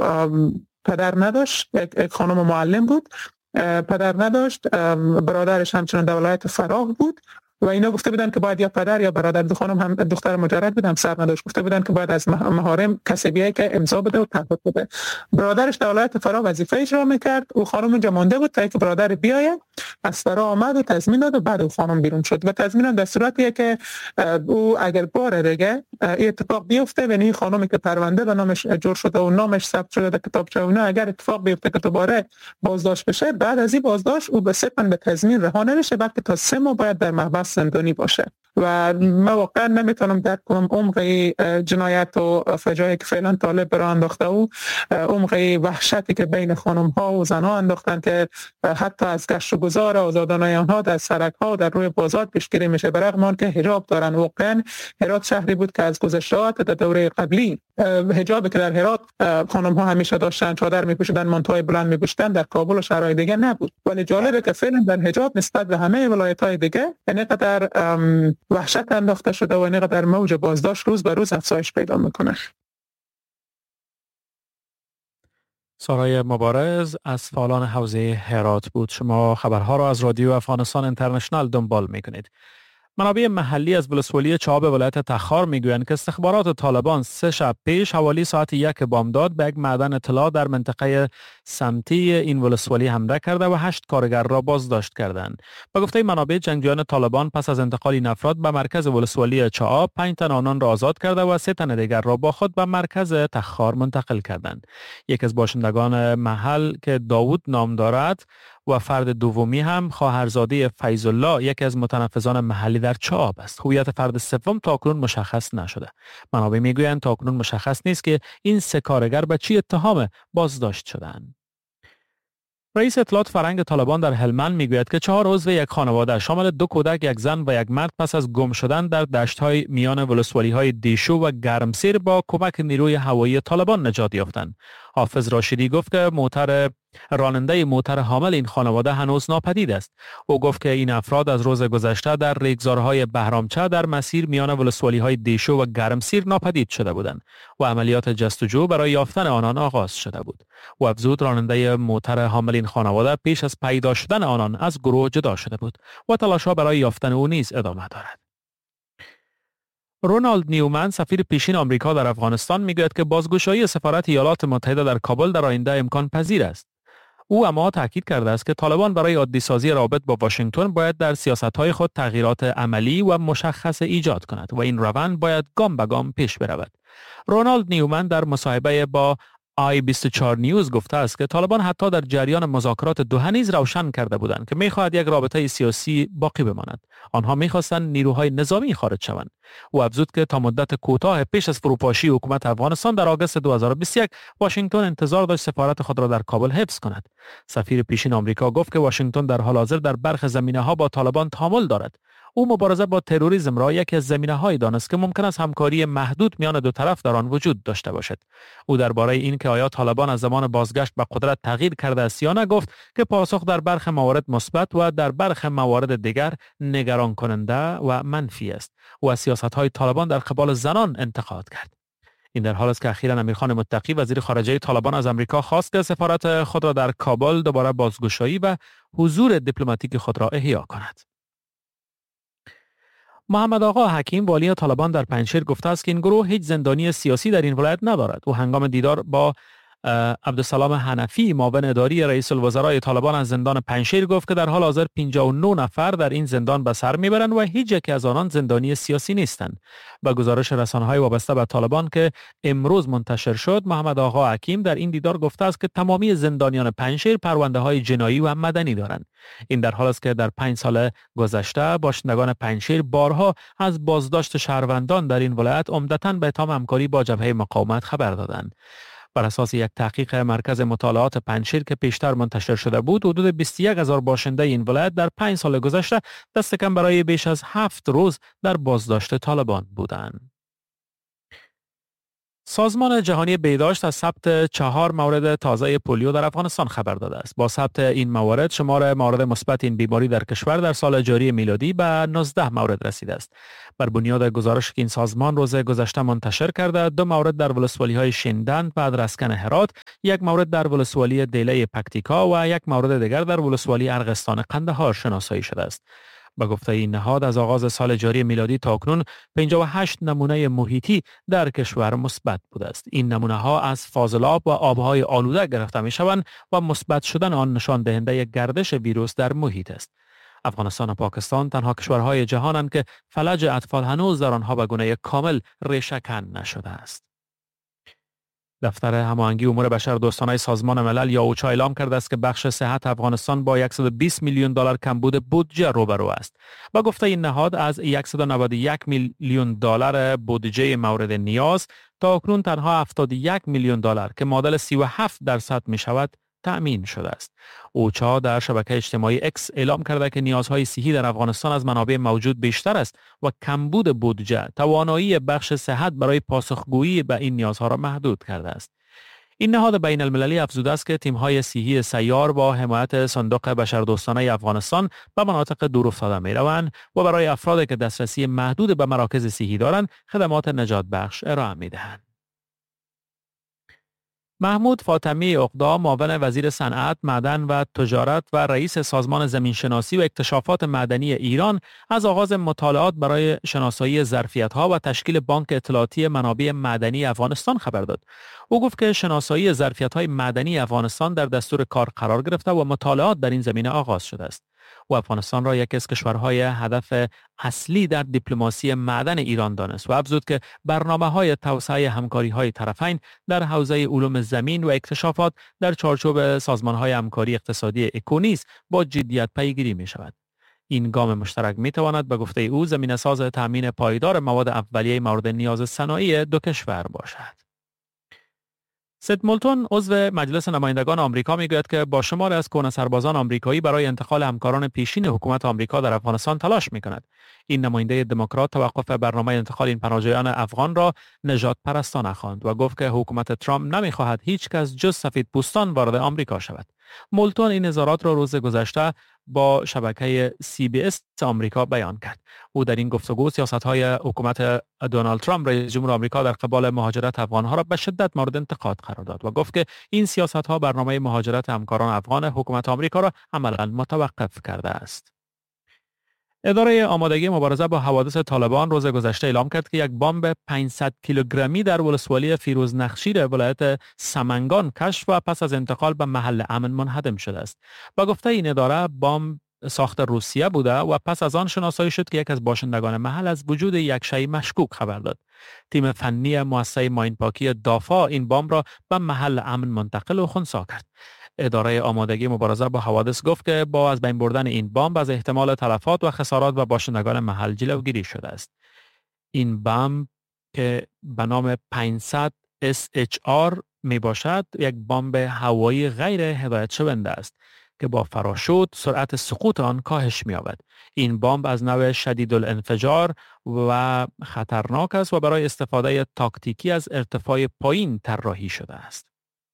پدر نداشت، یک خانم معلم بود، پدر نداشت، برادرش همچنان در ولایت فراغ بود و اینا گفته بودن که باید یا پدر یا برادر، دو خانم هم دختر مجرد بود، هم سر نداشت، گفته بودن که باید از محارم کسی بیای که امضا بده و تعهد بده. برادرش در ولایت فراغ وظیفه اجرا میکرد و خانم اونجا مونده بود تا اینکه برادر بیاید، از فرا آمد و تضمین داد و بعد او خانم بیرون شد و تضمین هم در صورتیه که او اگر بار دیگه این اتفاق بیفته و این خانمی که پرونده به نامش جور شده و نامش ثبت شده در کتابچه اونا، اگر اتفاق بیفته که دوباره بازداشت بشه، بعد از این بازداشت او به 3 به تضمین رها نمیشه، بلکه تا 3 ماه باید در محبس زندانی باشه. و من واقعا نمیتونم درک کنم عمق جنایت و فجایعی که فعلا طالب برای انداخته و عمق وحشتی که بین خانم ها و زن ها انداختن که حتی از گشت و گذار آزادانه آنها در سرک ها و در روی بازار پیشگیری میشه، برغم آن که حجاب دارن. واقعا هرات شهری بود که از گذشته‌ات در دوره قبلی حجابی که در هرات خانم ها همیشه داشتن، چادر میپوشیدن، مانتوی بلند میپوشیدن، در کابل و شهرهای دیگه نبود. ولی جالبه که فعلا در حجاب نسبت به همه ولایت‌های دیگه اینقدر وحشت انداخته شده و اینقدر موج بازداشت روز به روز افزایش پیدا میکنه. سارای مبارز از فعالان حوزه هرات بود. شما خبرها را از رادیو افغانستان اینترنشنال دنبال میکنید. منابع محلی از ولسوالی چاب ولایت تخار میگویند که استخبارات طالبان 3 شب پیش حوالی ساعت 1 بامداد به یک معدن اطلاع در منطقه سمتی این ولسوالی حمله کرده و 8 کارگر را بازداشت کردند. به گفته منابع، جنگجویان طالبان پس از انتقال این افراد به مرکز ولسوالی چاب 5 تن آنان را آزاد کرده و 3 تن دیگر را با خود به مرکز تخار منتقل کردند. یک از باشندگان محل که داوود نام دارد و فرد دومی هم خواهرزاده فیض الله، یکی از متنفذان محلی در چاب است. هویت فرد سوم تاکنون مشخص نشده. منابع میگویند تاکنون مشخص نیست که این 3 کارگر به چی اتهام بازداشت شدند. رئیس اطلاعات فرهنگ طالبان در هلمند میگوید که 4 عضو یک خانواده شامل 2 کودک، 1 زن و 1 مرد پس از گم شدن در دشت‌های میان ولسوالی‌های دیشو و گرمسیر با کمک نیروی هوایی طالبان نجات یافتند. حافظ راشدی گفت که راننده موتر حامل این خانواده هنوز ناپدید است. او گفت که این افراد از روز گذشته در ریگزارهای بهرامچه در مسیر میان ولسوالی‌های دیشو و گرمسیر ناپدید شده بودند و عملیات جستجو برای یافتن آنان آغاز شده بود. و افزود راننده موتر حامل این خانواده پیش از پیدا شدن آنان از گروه جدا شده بود و تلاش‌ها برای یافتن او نیز ادامه دارد. رونالد نیومن، سفیر پیشین آمریکا در افغانستان، میگوید که بازگشایی سفارت ایالات متحده در کابل در آینده امکان پذیر است. او اما تاکید کرده است که طالبان برای عادی سازی روابط با واشنگتن باید در سیاست‌های خود تغییرات عملی و مشخص ایجاد کند و این روند باید گام به گام پیش برود. رونالد نیومن در مصاحبه با I24 نیوز گفته است که طالبان حتی در جریان مذاکرات دوحه نیز روشن کرده بودند که می‌خواهد یک رابطه سیاسی باقی بماند. آنها می‌خواستند نیروهای نظامی خارج شوند. او افزود که تا مدت کوتاه پیش از فروپاشی حکومت افغانستان در آگوست 2021 واشنگتن انتظار داشت سفارت خود را در کابل حفظ کند. سفیر پیشین آمریکا گفت که واشنگتن در حال حاضر در برخی زمینه‌ها با طالبان تعامل دارد. او مبارزه با تروریسم را یکی از زمینه‌هایی دانست که ممکن است همکاری محدود میان دو طرف در آن وجود داشته باشد. او درباره این که آیا طالبان از زمان بازگشت به قدرت تغییر کرده است یا نه گفت که پاسخ در برخی موارد مثبت و در برخی موارد دیگر نگران کننده و منفی است. و از سیاست‌های طالبان در قبال زنان انتقاد کرد. این در حال است که اخیراً امیرخان متقی وزیر خارجه طالبان از آمریکا خواست که سفارت خود را در کابل دوباره بازگشایی و حضور دیپلماتیک خود را احیا کند. محمد آقا حکیم، والی طالبان در پنجشیر، گفته است که این گروه هیچ زندانی سیاسی در این ولایت ندارد. و هنگام دیدار با عبدالسلام حنفی، معاون اداری رئیس الوزراء طالبان از زندان پنجشیر، گفت که در حال حاضر 59 نفر در این زندان به سر میبرند و هیچ یک از آنان زندانی سیاسی نیستند. با گزارش رسانه‌های وابسته به طالبان که امروز منتشر شد، محمد آقا حکیم در این دیدار گفته است که تمامی زندانیان پنجشیر پرونده‌های جنایی و مدنی دارند. این در حال است که در 5 سال گذشته باشندگان پنجشیر بارها از بازداشت شهروندان در این ولایت عمدتاً به اتهام همکاری با جبهه مقاومت خبر دادند. بر اساس یک تحقیق مرکز مطالعات پنجشیر که پیشتر منتشر شده بود، حدود 21,000 باشنده این ولایت در 5 سال گذشته دست کم برای بیش از 7 روز در بازداشت طالبان بودند. سازمان جهانی بهداشت از ثبت 4 مورد تازه پولیو در افغانستان خبر داده است. با ثبت این موارد شمار موارد مثبت این بیماری در کشور در سال جاری میلادی به 19 مورد رسیده است. بر بنیاد گزارشی که این سازمان روز گذشته منتشر کرده، 2 مورد در ولسوالی‌های شیندند و ادرسکن هرات، 1 مورد در ولسوالی دیله پکتیکا و 1 مورد دیگر در ولسوالی ارغستان قندهار شناسایی شده است. به گفته این نهاد از آغاز سال جاری میلادی تا اکنون 58 نمونه محیطی در کشور مثبت بوده است. این نمونه ها از فاضلاب و آبهای آلوده گرفته می شوند و مثبت شدن آن نشان دهنده گردش ویروس در محیط است. افغانستان و پاکستان تنها کشورهای جهانند که فلج اطفال هنوز در آنها به گونه کامل ریشه‌کن نشده است. دفتر هماهنگی امور بشر دوستانه سازمان ملل یا اوچا اعلام کرده است که بخش صحت افغانستان با 120 میلیون دلار کمبود بودجه روبرو است. با گفته این نهاد از 191 میلیون دلار بودجه مورد نیاز تا اکنون تنها 71 میلیون دلار که معادل 37% می شود تأمین شده است. اوچا در شبکه اجتماعی اکس اعلام کرده که نیازهای صحی در افغانستان از منابع موجود بیشتر است و کمبود بودجه توانایی بخش صحت برای پاسخگویی به این نیازها را محدود کرده است. این نهاد بین المللی افزوده است که تیم‌های صحی سیار با حمایت صندوق بشردوستانه افغانستان به مناطق دورافتاده می‌روند و برای افرادی که دسترسی محدود به مراکز صحی دارند خدمات نجات بخش ارائه می‌دهند. محمود فاطمی عقدا، معاون وزیر صنعت، معدن و تجارت و رئیس سازمان زمینشناسی و اکتشافات معدنی ایران از آغاز مطالعات برای شناسایی ظرفیت‌ها و تشکیل بانک اطلاعاتی منابع معدنی افغانستان خبر داد. او گفت که شناسایی ظرفیت‌های معدنی افغانستان در دستور کار قرار گرفته و مطالعات در این زمینه آغاز شده است. و افغانستان را یکی از کشورهای هدف اصلی در دیپلماسی معدن ایران دانست و افزود که برنامه‌های توسعه همکاری‌های طرفین در حوزه علوم زمین و اکتشافات در چارچوب سازمان‌های همکاری اقتصادی اکونیس با جدیت پیگیری می‌شود. این گام مشترک می‌تواند به گفته او زمینه‌ساز تامین پایدار مواد اولیه مورد نیاز صنایع دو کشور باشد. سید مولتون عضو مجلس نمایندگان آمریکا میگوید که با شمار از کهنه سربازان آمریکایی برای انتقال همکاران پیشین حکومت آمریکا در افغانستان تلاش میکند. این نماینده دموکرات توقف برنامه انتقال این پناهجویان افغان را نژاد پرستانه خواند و گفت که حکومت ترامپ نمیخواهد هیچ کس جز سفیدپوستان وارد آمریکا شود. مولتون این نظارات را روز گذشته با شبکه CBS آمریکا بیان کرد. او در این گفتگو سیاست‌های حکومت دونالد ترامپ رئیس جمهور آمریکا در قبال مهاجرت افغان‌ها را به شدت مورد انتقاد قرار داد و گفت که این سیاست‌ها برنامه مهاجرت همکاران افغان حکومت آمریکا را عملاً متوقف کرده است. اداره آمادگی مبارزه با حوادث طالبان روز گذشته اعلام کرد که یک بمب 500 کیلوگرمی در ولسوالی فیروز نخشیر ولایت سمنگان کشف و پس از انتقال به محل امن منهدم شده است. با گفته این اداره بمب ساخت روسیه بوده و پس از آن شناسایی شد که یک از باشندگان محل از وجود یک شیء مشکوک خبر داد. تیم فنی مؤسسه ماینپاکی دافا این بمب را به محل امن منتقل و خنثی کرد. اداره آمادگی مبارزه با حوادث گفت که با از بین بردن این بمب از احتمال تلفات و خسارات و باشندگان محل جلوگیری شده است. این بمب که به نام 500 SHR می باشد یک بمب هوایی غیر هدایت شونده است که با فراشوت سرعت سقوط آن کاهش می‌یابد. این بمب از نوع شدید الانفجار و خطرناک است و برای استفاده تاکتیکی از ارتفاع پایین طراحی شده است.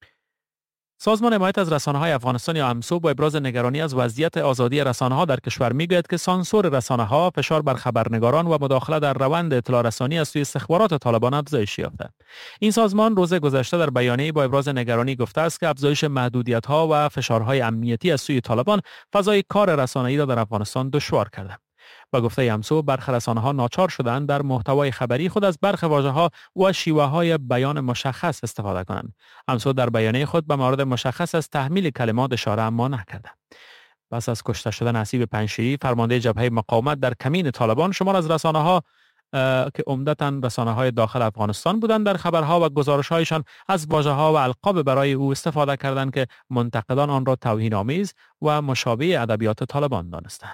سازمان حمایت از رسانه‌های افغانستان یا امسو با ابراز نگرانی از وضعیت آزادی رسانه‌ها در کشور میگوید که سانسور رسانه‌ها، فشار بر خبرنگاران و مداخله در روند اطلاع رسانی از سوی استخبارات طالبان افزایش یافته. این سازمان روز گذشته در بیانیه‌ای با ابراز نگرانی گفته است که افزایش محدودیت‌ها و فشارهای امنیتی از سوی طالبان فضای کار رسانه‌ای را در افغانستان دشوار کرده. با گفته امسو برخی رسانه‌ها ناچار شدند در محتوای خبری خود از برخی واژه‌ها و شیوه‌های بیان مشخص استفاده کنند. امسو در بیانیه خود به موارد مشخص از تحمیل کلمات اشاره اما نکرده. پس از کشته شدن حسیب پنجشیری فرمانده جبهه مقاومت در کمین طالبان، شمار از رسانه‌ها که عمدتاً رسانه‌های داخل افغانستان بودند در خبرها و گزارش‌هایشان از واژه‌ها و القاب برای او استفاده کردند که منتقدان آن را توهین‌آمیز و مشابه ادبیات طالبان دانستند.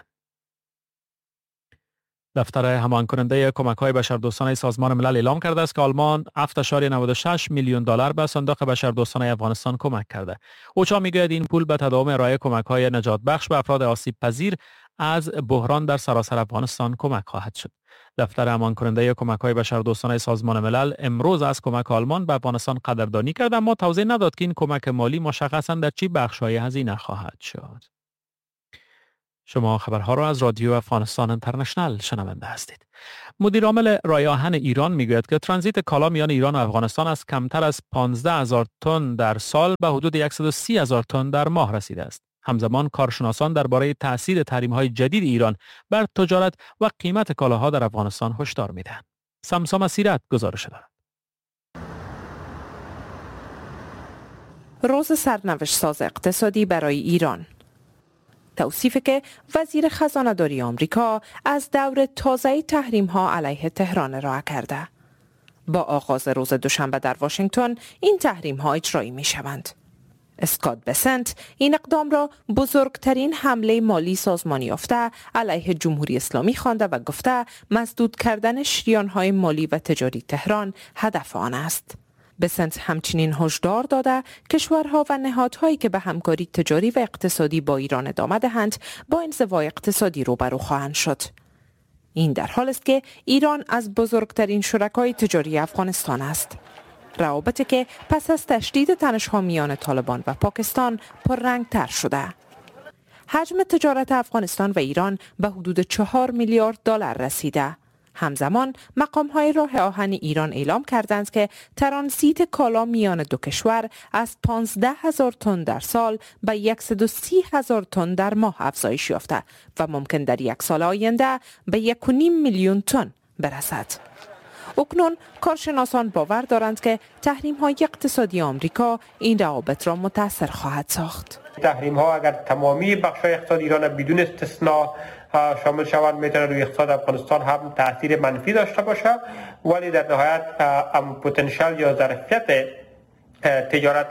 دفتر هماهنگ کننده کمک‌های بشردوستانه سازمان ملل اعلام کرده است که آلمان 7.96 میلیون دلار به صندوق بشردوستانه افغانستان کمک کرده. اوچا میگوید این پول به تداوم ارائه کمک‌های نجات بخش به افراد آسیب پذیر از بحران در سراسر افغانستان کمک خواهد شد. دفتر امان کننده کمک‌های بشردوستانه سازمان ملل امروز از کمک آلمان به افغانستان قدردانی کرد، اما توضیح نداد که این کمک مالی مشخصاً در چه بخش‌های هزینه خواهد شد. شما خبرها را از رادیو افغانستان اینترنشنال شنونده هستید. مدیر عامل رای آهن ایران میگوید که ترانزیت کالا میان ایران و افغانستان از کمتر از 15,000 تن در سال به حدود 130,000 تن در ماه رسیده است. همزمان کارشناسان درباره تاثیر تحریم‌های جدید ایران بر تجارت و قیمت کالاها در افغانستان هشدار میدهند. سمسام سیرت گزارش دارد. روز سرنوشت ساز اقتصادی برای ایران. توصیفی که وزیر خزانه داری آمریکا از دور تازه تحریم ها علیه تهران ارائه کرده. با آغاز روز دوشنبه در واشنگتن این تحریم ها اجرایی می شوند. اسکات بسنت این اقدام را بزرگترین حمله مالی سازمانی یافته علیه جمهوری اسلامی خوانده و گفته مسدود کردن شریان‌های مالی و تجاری تهران هدف آن است. بسنت همچنین هشدار داده کشورها و نهادهایی که به همکاری تجاری و اقتصادی با ایران ادامه دهند با انزوای اقتصادی روبرو خواهند شد. این در حال است که ایران از بزرگترین شرکای تجاری افغانستان است. روابطی که پس از تشدید تنش‌ها میان طالبان و پاکستان پررنگ‌تر شده. حجم تجارت افغانستان و ایران به حدود 4 میلیارد دلار رسیده. همزمان مقام‌های راه آهن ایران اعلام کردند که ترانزیت کالا میان دو کشور از 15,000 تن در سال به 130,000 تن در ماه افزایش یافته و ممکن در یک سال آینده به 1.5 میلیون تن برسد. اکنون کارشناسان باور دارند که تحریم‌های اقتصادی آمریکا این روابط را متاثر خواهد ساخت. تحریم‌ها اگر تمامی بخش‌های اقتصاد ایران بدون استثنا شامل شوند میتونه روی اقتصاد افغانستان هم تاثیر منفی داشته باشه، ولی در نهایت پتانسیل یا ظرفیت تجارت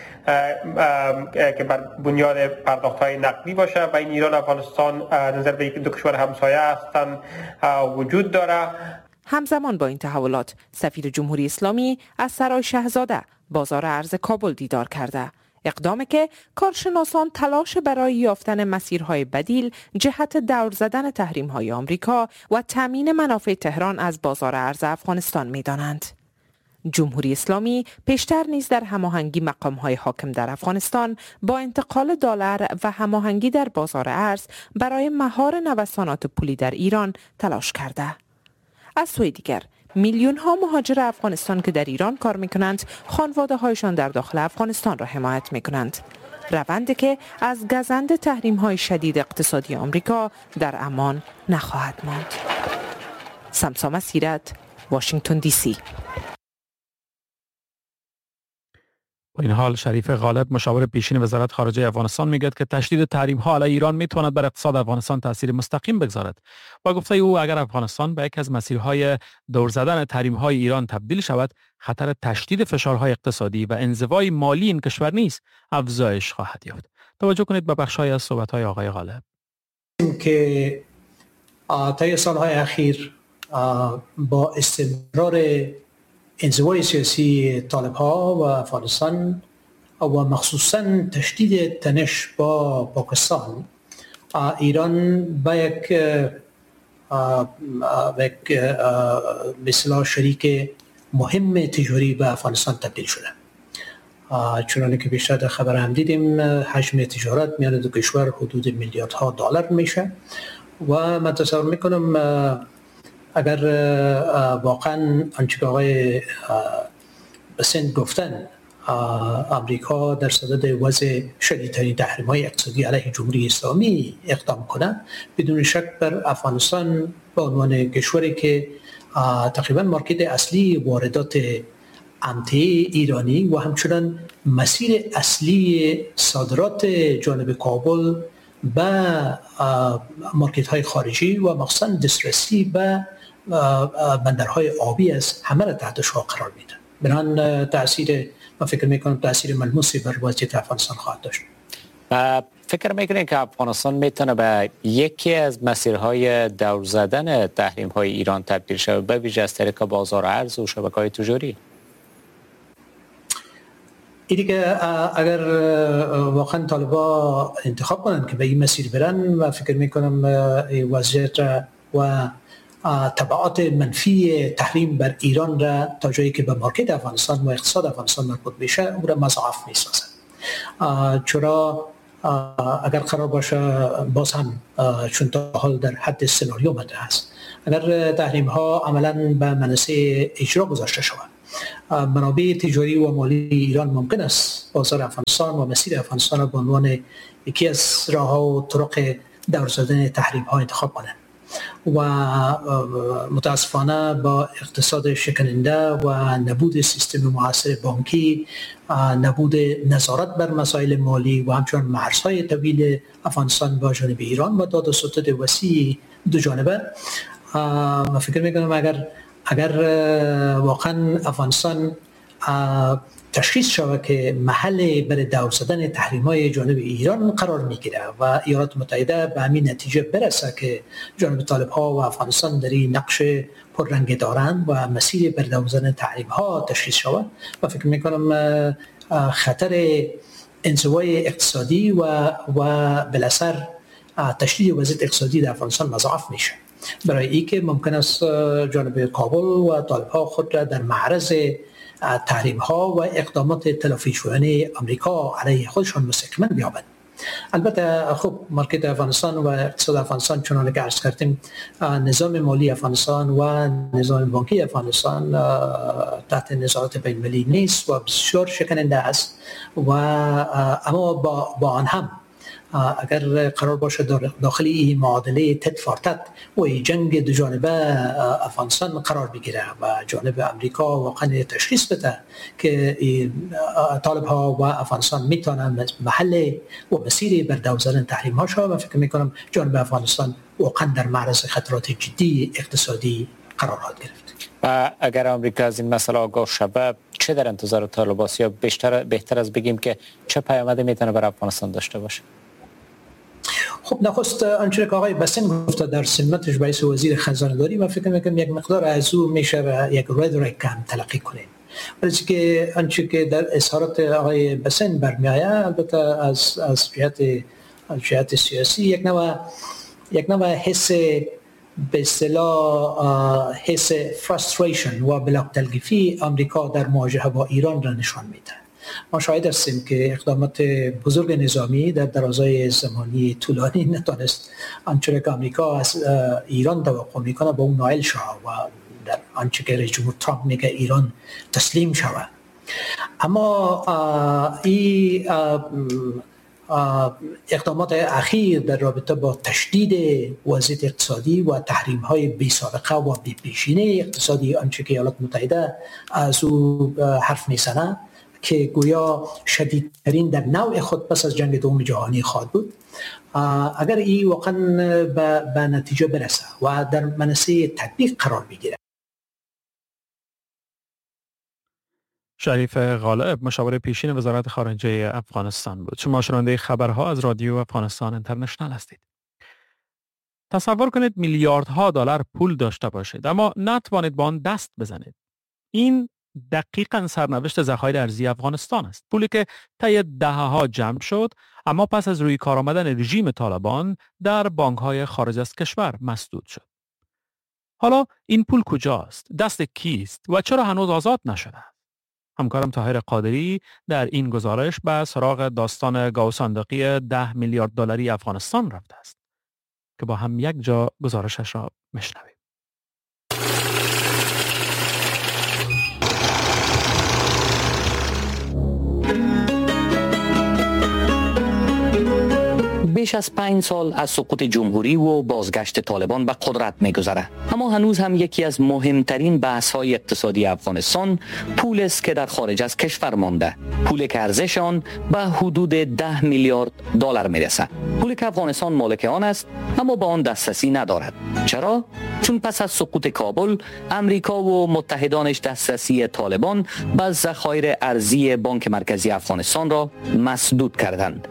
که بر بنیاد پرداخت‌های نقدی باشه و این ایران و افغانستان نظر به دو کشور همسایه هستند وجود داره. همزمان با این تحولات سفیر جمهوری اسلامی از سرای شاهزاده بازار ارز کابل دیدار کرده. اقدامی که کارشناسان تلاش برای یافتن مسیرهای بدیل جهت دور زدن تحریم‌های آمریکا و تامین منافع تهران از بازار ارز افغانستان می‌دانند. جمهوری اسلامی پیشتر نیز در هماهنگی مقام‌های حاکم در افغانستان با انتقال دلار و هماهنگی در بازار ارز برای مهار نوسانات پولی در ایران تلاش کرده. از سوی دیگر میلیون ها مهاجر افغانستان که در ایران کار میکنند خانواده هایشان در داخل افغانستان را حمایت میکنند. روندی که از گزند تحریم های شدید اقتصادی آمریکا در امان نخواهد ماند. سمسام سیرت، واشنگتن دی سی. با این حال شریف غالب مشاور پیشین وزارت خارجه افغانستان میگوید که تشدید تحریم ها علیه ایران میتواند بر اقتصاد افغانستان تاثیر مستقیم بگذارد. با گفته او اگر افغانستان به یک از مسیرهای دور زدن تحریم های ایران تبدیل شود، خطر تشدید فشارهای اقتصادی و انزوای مالی این کشور نیز افزایش خواهد یافت. توجه کنید به بخش‌های از صحبت‌های آقای غالب. که طی سالهای اخیر با استمرار انزوای سیاسی طالب‌ها و افغانستان و مخصوصاً تشدید تنش با پاکستان، ایران به یک مثلا شریک مهم تجاری به افغانستان تبدیل شده. چنانه که بیشتر در خبر هم دیدیم حجم تجارت میان دو کشور حدود میلیاردها دلار میشه و من تصور میکنم اگر واقعا آنچه که آقای بسنت گفتن امریکا در صدد وضع شدیدترین تحریم‌های اقتصادی علیه جمهوری اسلامی اقدام کنه، بدون شک بر افغانستان به عنوان کشوری که تقریبا مارکت اصلی واردات امتعه ایرانی و همچنان مسیر اصلی صادرات جانب کابل به مارکت های خارجی و مخصوصا دسترسی به بندرهای آبی از همه را تحت شعاع قرار میده. بنابراین تاثیر، من فکر میکنم تاثیر ملموسی بر وضعیت افغانستان خواهد داشت. فکر میکنید که افغانستان میتونه به یکی از مسیرهای دور زدن تحریم های ایران تبدیل شود، به ویژه از طریق بازار ارز و شبکه‌های تجاری؟ این دیگه اگر واقعا طالبا انتخاب کنن که به این مسیر برن و فکر میکنم وضعیت و تبعات منفی تحریم بر ایران را تا جایی که به مارکت افغانستان و اقتصاد افغانستان مربوط بشه اون را مضاعف میسازن. چرا اگر قرار باشه باز هم چون تا حال در حد سناریو مطرح است، اگر تحریم ها عملا به منصه اجرا گذاشته شود، منابع تجاری و مالی ایران ممکن است بازار افغانستان و مسیر افغانستان را به عنوان یکی از راه‌ها و طرق دور زدن تحریم ها انتخاب کنند و متاسفانه با اقتصاد شکننده و نبود سیستم معاصر بانکی، نبود نظارت بر مسائل مالی و همچنین مرزهای طویل افغانستان با جانب ایران و داد و ستد وسیع دو جانبه، من فکر میکنم اگر واقعا افغانستان تشخیص شود که محل برای دور زدن تحریم‌های جانب ایران قرار میگیره و ایالات متحده به همین نتیجه برسه که جانب طالب‌ها و افغانستان در این نقش پررنگ دارند و مسیر برای دور زدن تحریم‌ها تشخیص شود و فکر میکنم خطر انزوای اقتصادی و بالاثر تشدید وضعیت اقتصادی در افغانستان مضاعف میشه، برای اینکه ممکن است جانب کابل و طالب‌ها خود را در معرض تحریم ها و اقدامات تلافی شدنی آمریکا علیه خودشان مستقیما بیابند. البته خب مارکت افغانستان و اقتصاد افغانستان چنانکه که عرض کردیم، نظام مالی افغانستان و نظام بانکی افغانستان تحت نظارت بین المللی نیست و بسیار شکننده است و اما با آن هم اگر قرار باشه داخل این معادله تد فار تد و جنگ دو جانبه افغانستان قرار بگیره و جانب امریکا واقعا تشخیص بده که طالب ها و افغانستان میتونن محل و مسیر بر دور زدن تحریم ها شود و فکر میکنم جانب افغانستان واقعا در معرض خطرات جدی اقتصادی قرار گرفت. و اگر آمریکا از این مسئله آگاه شود چه در انتظار طالب است یا بهتر از بگیم که چه پیامدی میتونه بر افغانستان داشته باشه؟ خب نخست آنچه که آقای بسن گفته در سمتش رئیس وزیر خزانه داری و فکر میکنم یک مقدار از او میشه یک ردریک هم تلقی کنیم، ولی که آنچه که در اظهارات آقای بسن برمیآید البته از جهت سیاسی یک نوع حس به اصطلاح حس فرستریشن و بلاک تلگیفی آمریکا در مواجهه با ایران را نشان میده. ما شاهد هستیم که اقدامات بزرگ نظامی در درازای زمانی طولانی نتونست آنچه که آمریکا از ایران توقع میکنه با اون نائل شود و در آنچه که رئیس جمهور ترامپ میگه ایران تسلیم شود. اما این اقدامات اخیر در رابطه با تشدید وضعیت اقتصادی و تحریم‌های بی‌سابقه و بی‌پیشینه اقتصادی آنچه که ایالات متحده از او حرف میزنه که گویا شدیدترین در نوع خود پس از جنگ دوم جهانی خواهد بود، اگر این واقعا به نتیجه برسه و در منصه تطبیق قرار بگیره. شریف غالب مشاور پیشین وزارت خارجه افغانستان بود. شما شنونده خبرها از رادیو افغانستان اینترنشنال هستید. تصور کنید میلیاردها دلار پول داشته باشید اما نتوانید با آن دست بزنید. این دقیقاً سرنوشت ذخایر ارزی افغانستان است. پولی که طی دهه‌ها جمع شد اما پس از روی کار آمدن رژیم طالبان در بانک‌های خارج از کشور مسدود شد. حالا این پول کجاست؟ دست کیست و چرا هنوز آزاد نشده؟ همکارم طاهر قادری در این گزارش به سراغ داستان گاوصندوقی 10 میلیارد دلاری افغانستان رفته است که با هم یک جا گزارشش را میشنویم. بیش از 5 سال از سقوط جمهوری و بازگشت طالبان به قدرت می‌گذرد، اما هنوز هم یکی از مهمترین بحث‌های اقتصادی افغانستان پول است که در خارج از کشور مانده، پول که ارزش آن به حدود 10 میلیارد دلار میرسد. پولی که افغانستان مالک آن است اما با آن دسترسی ندارد. چرا؟ چون پس از سقوط کابل امریکا و متحدانش دسترسی طالبان به ذخایر ارزی بانک مرکزی افغانستان را مسدود کردند.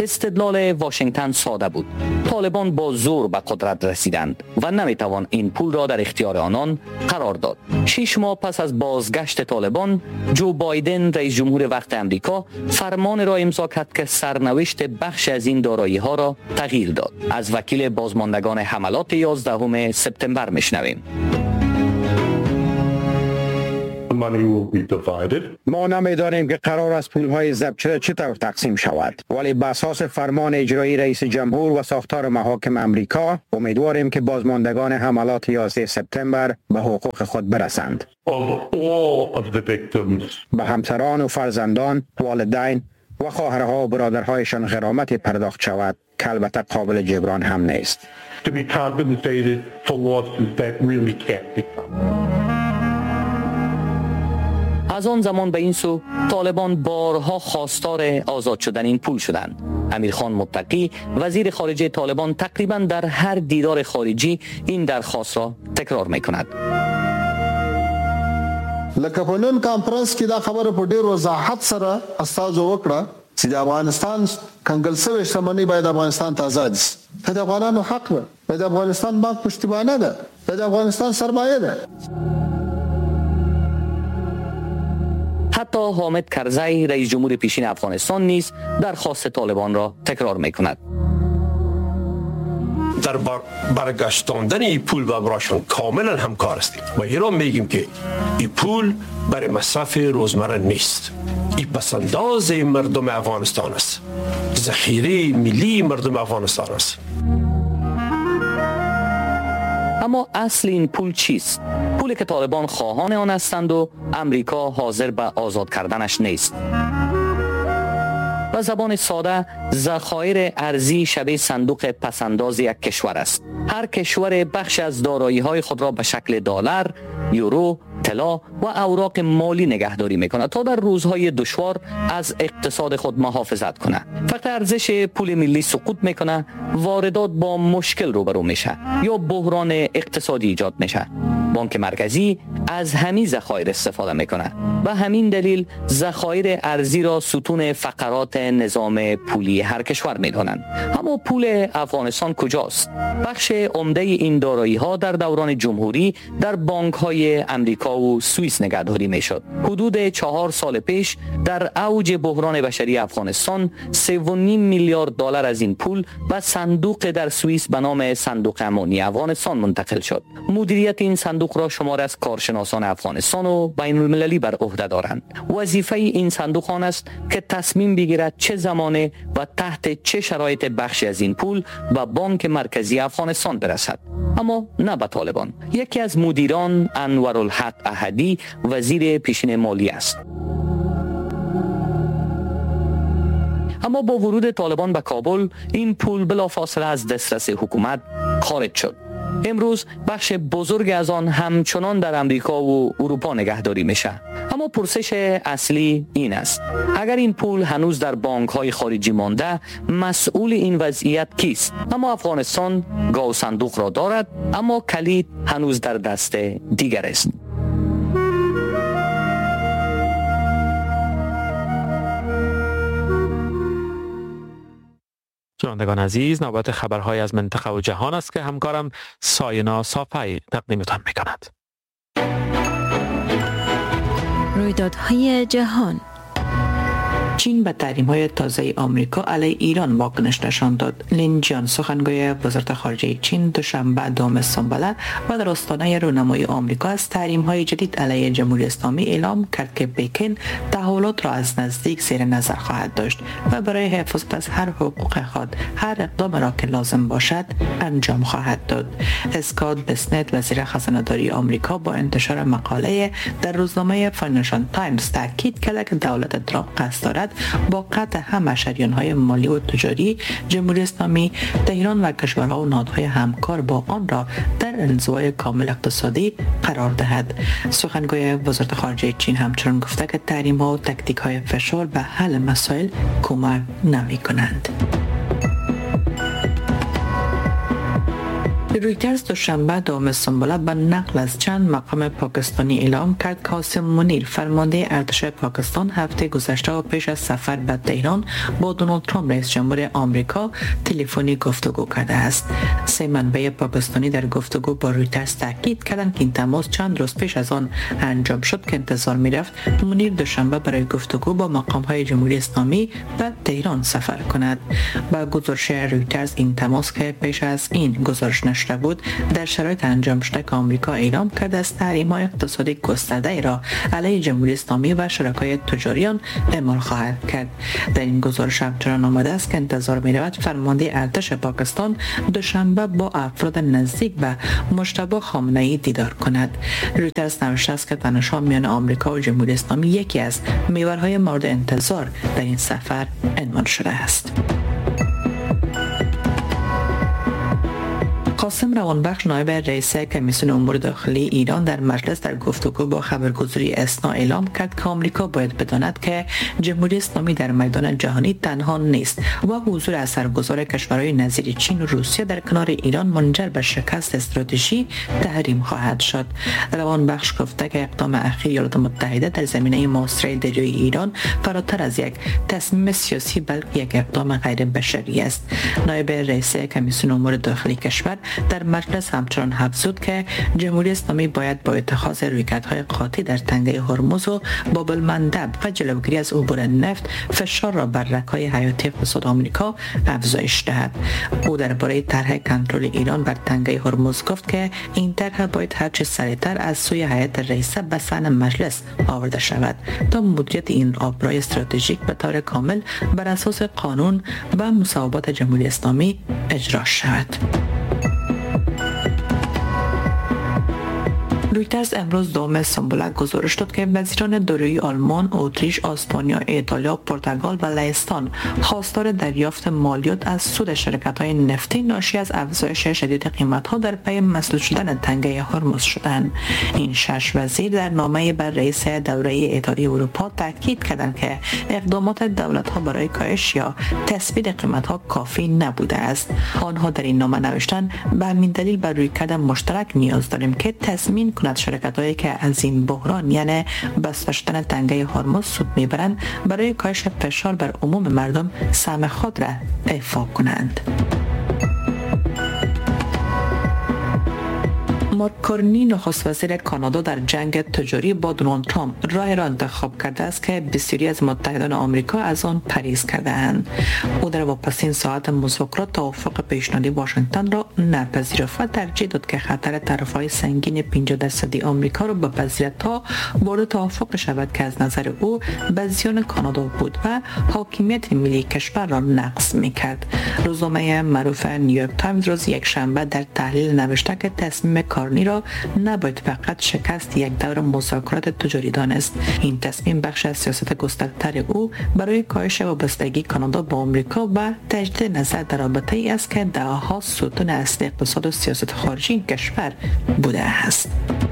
استدلال واشنگتن ساده بود. طالبان با زور به قدرت رسیدند و نمیتوان این پول را در اختیار آنان قرار داد. 6 ماه پس از بازگشت طالبان، جو بایدن رئیس جمهور وقت امریکا فرمان را امضا کرد که سرنوشت بخش از این دارایی ها را تغییر داد. از وکیل بازماندگان حملات 11 سپتامبر میشنویم. ما نمیدانیم که قرار است پولهای ضبط شده چطور تقسیم شود، ولی بر اساس فرمان اجرایی رئیس جمهور و ساختار محاکم امریکا امیدواریم که بازماندگان حملات 11 سپتامبر به حقوق خود برسند. به همسران و فرزندان، والدین و خواهرها و برادرهایشان غرامت پرداخت شود که البته قابل جبران هم نیست. از آن زمان به این سو طالبان بارها خواستار آزاد شدن این پول شدند. امیرخان متقی وزیر خارجه طالبان تقریبا در هر دیدار خارجی این درخواست را تکرار میکند. لکه په نن کانفرنس کې دا خبره په ډیر وضاحت سره استازو وکړه چې د افغانستان کنګل شوی شتمنۍ باید افغانستان ته آزاد شي. د افغانانو حق ده، د افغانستان بانک پشتیبانه ده، د افغانستان سرمایه ده. حتی حامد کرزی رئیس جمهور پیشین افغانستان نیز درخواست طالبان را تکرار میکند. در برگشتاندن این پول به براشون کاملا همکار هستیم و ایران میگیم که این پول برای مصرف روزمره نیست. این پسنداز مردم افغانستان است، ذخیره ملی مردم افغانستان است. اما اصل این پول چیست؟ پولی که طالبان خواهان آن هستند و امریکا حاضر به آزاد کردنش نیست. و زبان ساده، ذخایر ارزی شبیه صندوق پسنداز یک کشور است. هر کشور بخش از دارایی‌های خود را به شکل دلار، یورو، طلا و اوراق مالی نگهداری میکنه تا در روزهای دشوار از اقتصاد خود محافظت کنه. وقتی ارزش پول ملی سقوط میکنه، واردات با مشکل روبرو میشه یا بحران اقتصادی ایجاد میشه. بانک مرکزی از همین ذخایر استفاده میکنه. به همین دلیل ذخایر ارزی را ستون فقرات نظام پولی هر کشور میدانند. اما پول افغانستان کجاست؟ بخش عمده این دارایی ها در دوران جمهوری در بانک های امریکا و سوئیس نگهداری میشد. حدود 4 سال پیش در اوج بحران بشری افغانستان 3.5 میلیارد دلار از این پول به صندوق در سوئیس به نام صندوق امانی افغانستان منتقل شد. مدیریت این صندوق را شمار از کارشناسان افغانستان و بین المللی بر عهده دارند. وظیفه این صندوق آن است که تصمیم بگیرد چه زمانه و تحت چه شرایط بخشی از این پول به بانک مرکزی افغانستان برسد، اما نه به طالبان. یکی از مدیران انورالحق احدی وزیر پیشین مالی است. اما با ورود طالبان به کابل این پول بلافاصله از دسترس حکومت خارج شد. امروز بخش بزرگ از آن همچنان در امریکا و اروپا نگهداری میشه. اما پرسش اصلی این است: اگر این پول هنوز در بانک‌های خارجی مانده، مسئول این وضعیت کیست؟ اما افغانستان گاو صندوق را دارد، اما کلید هنوز در دست دیگر است. شنوندگان عزیز، نوبت خبرهای از منطقه و جهان است که همکارم ساینا صافی تقدیمتان می‌کند. رویدادهای جهان. چین به تحریم‌های تازه آمریکا علیه ایران واکنش نشان داد. لین جیان سخنگوی وزارت خارجه چین دوشنبه 2 سامبله و در آستانه رونمایی آمریکا از تحریم‌های جدید علیه جمهوری اسلامی اعلام کرد که پکن تحولات را از نزدیک زیر نظر خواهد داشت و برای حفاظت از هر حقوق خود هر اقدام را که لازم باشد انجام خواهد داد. اسکات بسنت وزیر خزانه‌داری آمریکا با انتشار مقاله در روزنامه فاینانشال تایمز تاکید کرد که دولت ترامپ قصد دارد با قطع همه شریان‌های مالی و تجاری جمهوری اسلامی تهران و کشورها و نهادهای همکار با آن را در انزوای کامل اقتصادی قرار دهد. سخنگوی وزارت خارجه چین همچنین گفته که تحریم‌ها و تاکتیک‌های فشار به حل مسائل کمک نمی‌کنند. رویترز دوشنبه دوم سنبله به نقل از چند مقام پاکستانی اعلام کرد که قاسم منیر فرمانده ارتش پاکستان هفته گذشته و پیش از سفر به تهران با دونالد ترامپ رئیس جمهور آمریکا تلفنی گفتگو کرده است. سه منبع پاکستانی در گفتگو با رویترز تاکید کردند که این تماس چند روز پیش از آن انجام شد که انتظار می‌رفت منیر دوشنبه برای گفتگو با مقام‌های جمهوری اسلامی به تهران سفر کند. با گزارش رویترز این تماس که پیش از این گزارش نشده بود در شرایط انجام شده که آمریکا اعلام کرده است تحریم‌های اقتصادی گسترده را علیه جمهوری اسلامی و شرکای تجاری آن اعمال خواهد کرد. در این گزارش همچنان آمده است که انتظار می‌رود فرمانده ارتش پاکستان دوشنبه با افراد نزدیک به مجتبی خامنه‌ای دیدار کند. رویترز نوشته است که تنش‌ها میان آمریکا و جمهوری اسلامی یکی از محورهای مورد انتظار در این سفر عنوان شده است. قاسم روانبخش نایب رئیس کمیسیون امور داخلی ایران در مجلس در گفتگو با خبرگزاری اسنا اعلام کرد که آمریکا باید بداند که جمهوری اسلامی در میدان جهانی تنها نیست و حضور اثرگذار کشورهای نظیر چین و روسیه در کنار ایران منجر به شکست استراتژی تحریم خواهد شد. روانبخش گفته که اقدام اخیر ایالات متحده در زمینه محاصره دریایی ایران فراتر از یک تصمیم سیاسی بلکه یک اقدام غیر بشری است. نایب رئیس کمیسیون امور داخلی کشور در مجلس همچنان افزود که جمهوری اسلامی باید با اتخاذ رویکردهای قاطع در تنگه هرمز و باب المندب و جلوگیری از عبور نفت فشار را بر رگ‌های حیاتی اقتصاد آمریکا افزایش دهد. او درباره طرح کنترل ایران بر تنگه هرمز گفت که این طرح باید هرچه سریعتر از سوی هیئت رئیسه به صحن مجلس آورده شود تا مدیریت این آبراه استراتژیک به طور کامل بر اساس قانون و مصوبات جمهوری اسلامی اجرا شود. رویترز امروز دوم سنبله گزارش داد که وزیران دارویی آلمان، اتریش، اسپانیا، ایتالیا، پرتغال و لهستان خواستار دریافت مالیات از سود شرکت‌های نفتی ناشی از افزایش شدید قیمت‌ها در پی مسدود شدن تنگه هرمز شدند. این 6 وزیر در نامه‌ای بر رئیس دوره اتحادیه اروپا تاکید کردند که اقدامات دولت‌ها برای کاهش یا تثبیت قیمت‌ها کافی نبوده است. آنها در این نامه نوشتند به همین دلیل بر رویکرد مشترک نیاز داریم که تضمین کند شرکت‌هایی که از این بحران یعنی بسته شدن تنگه هرمز سود میبرند برای کاهش فشار بر عموم مردم سهم خود را ایفا کنند. مارک کارنی نخست وزیر کانادا در جنگ تجاری با دونالد ترامپ راه را انتخاب کرده است که بسیاری از متحدان آمریکا از آن پرهیز کرده اند. او در واپسین ساعت مذاکرات توافق پیشنهادی واشنگتن را نپذیرفت و ترجیح داد که خطر طرفهای سنگین 50% آمریکا را بپذیرد تا وارد توافق شود که از نظر او به زیان کانادا بود و حاکمیت ملی کشور را نقض می‌کرد. روزنامه معروف نیویورک تایمز روز یکشنبه در تحلیل نوشته که تصمیم کارنی را نباید فقط شکست یک دور مذاکرات تجاری دانست. این تصمیم بخش از سیاست گسترده‌تر او برای کاهش وابستگی کانادا با آمریکا و تجدید نظر در رابطه ای است که دهه‌ها ستون اصلی اقتصاد و سیاست خارجی این کشور بوده است.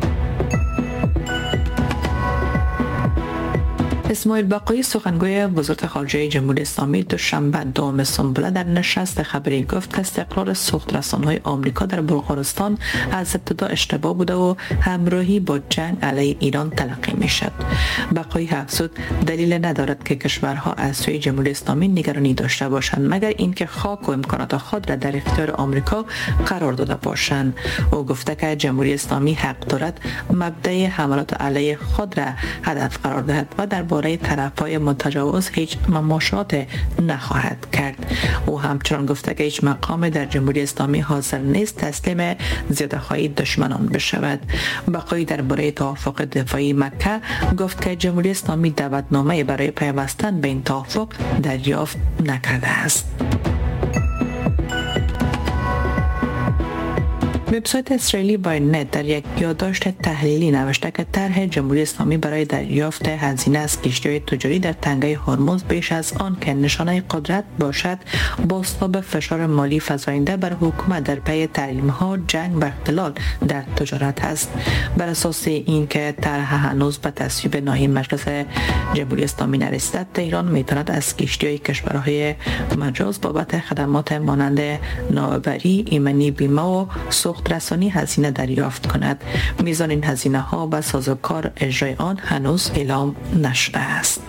اسماعیل بقایی سخنگوی وزارت خارجه جمهوری اسلامی دوشنبه دوم سنبله در نشست خبری گفت که استقرار سوخت‌رسان‌های آمریکا در بلغارستان از ابتدا اشتباه بوده و همراهی با جنگ علیه ایران تلقی می‌شد. بقایی افزود دلیل ندارد که کشورها از سوی جمهوری اسلامی نگرانی داشته باشند مگر اینکه خاک و امکانات خود را در اختیار آمریکا قرار داده باشند. او گفته که جمهوری اسلامی حق دارد مبدأ حملات علیه خود را هدف قرار دهد و در برای طرف‌های متجاوز هیچ مماشات نخواهد کرد. او همچنان گفته که هیچ مقام در جمهوری اسلامی حاضر نیست تسلیم زیاده‌خواهی دشمنان بشود. بقایی درباره توافق دفاعی مکه گفت که جمهوری اسلامی دعوتنامه برای پیوستن به این توافق دریافت نکرده است. وبسایت اسرائیلی باینت در یک یادداشت تحلیلی نوشته که طرح جمهوری اسلامی برای دریافت هزینه از کشتی‌های تجاری در تنگه هرمز بیش از آن که نشانه قدرت باشد بازتاب فشار مالی فزاینده بر حکومت در پی تحریم‌ها، جنگ و اختلال در تجارت است. بر اساس اینکه طرح هنوز به تصویب نهایی مجلس جمهوری اسلامی نرسیده، تهران میتواند از کشتی‌های کشورهای مجاز بابت خدمات مانند نوآوری، ایمنی، بیمه و سوخت رسانی هزینه دریافت کند. میزان این هزینه ها و سازوکار اجرای آن هنوز اعلام نشده است.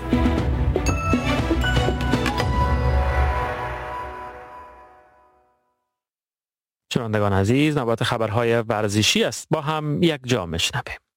شنوندگان عزیز، نوبت خبرهای ورزشی است. با هم یک جا میشنویم.